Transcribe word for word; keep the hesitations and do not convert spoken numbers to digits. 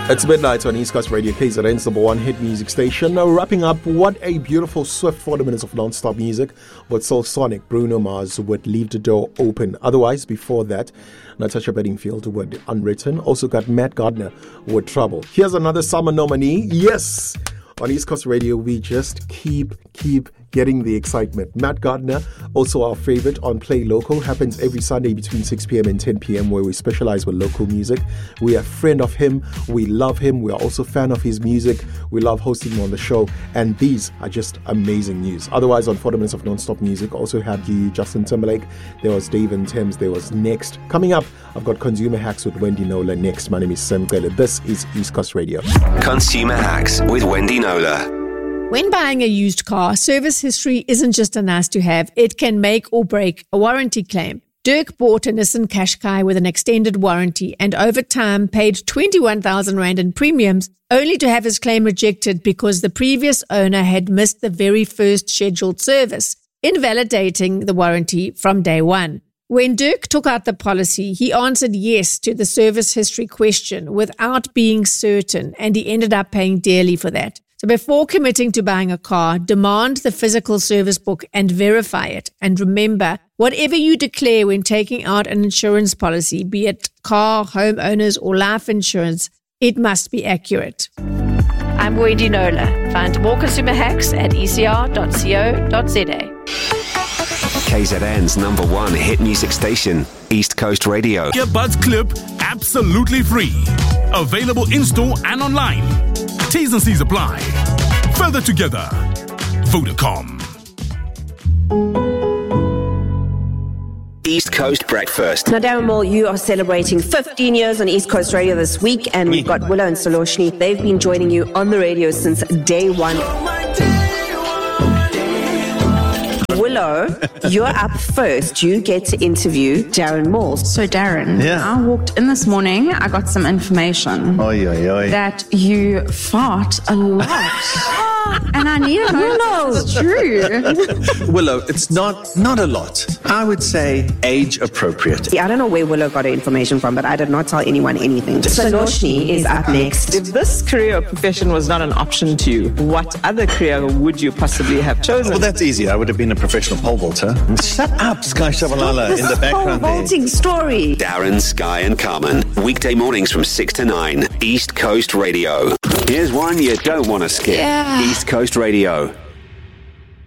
It's midnight on East Coast Radio, K Z N's number one hit music station. Now wrapping up, what a beautiful, swift forty minutes of non-stop music with Soul Sonic, Bruno Mars would Leave the Door Open. Otherwise, before that, Natasha Bedingfield with Unwritten. Also got Matt Gardner with Trouble. Here's another summer nominee. Yes! On East Coast Radio, we just keep, keep getting the excitement. Matt Gardner, also our favorite on Play Local, happens every Sunday between six p.m. and ten p.m. where we specialize with local music. We are a friend of him. We love him. We are also a fan of his music. We love hosting him on the show. And these are just amazing news. Otherwise, on forty minutes of non-stop music, also had you Justin Timberlake. There was Dave and Thames. There was Next. Coming up, I've got Consumer Hacks with Wendy Nola next. My name is Sam Gele. This is East Coast Radio. Consumer Hacks with Wendy Nola. When buying a used car, service history isn't just a nice to have. It can make or break a warranty claim. Dirk bought a Nissan Qashqai with an extended warranty and over time paid twenty-one thousand rand in premiums only to have his claim rejected because the previous owner had missed the very first scheduled service, invalidating the warranty from day one. When Dirk took out the policy, he answered yes to the service history question without being certain, and he ended up paying dearly for that. So before committing to buying a car, demand the physical service book and verify it. And remember, whatever you declare when taking out an insurance policy, be it car, homeowners, or life insurance, it must be accurate. I'm Wendy Nola. Find more consumer hacks at e c r dot co dot z a. K Z N's number one hit music station, East Coast Radio. Earbuds Clip, absolutely free. Available in-store and online. T's and C's apply. Further together. Vodacom. East Coast Breakfast. Now, Darren Moore, you are celebrating fifteen years on East Coast Radio this week, and we've got Willow and Soloshni. They've been joining you on the radio since day one. Willow, you're up first. You get to interview Darren Moore. So, Darren, yeah. I walked in this morning, I got some information Oy, oy, oy. that you fart a lot. And I need to know if it's true. Willow, it's not not a lot. I would say age appropriate. I don't know where Willow got her information from, but I did not tell anyone anything. Soloshni is up next. If this career or profession was not an option to you, what other career would you possibly have chosen? Well, that's easy. I would have been a professional pole vaulter. Shut up, Sky Shabalala, in the background pole vaulting there. Story. Darren, Sky and Carmen. Weekday mornings from six to nine. East Coast Radio. Here's one you don't want to skip. Yeah. East Coast Radio.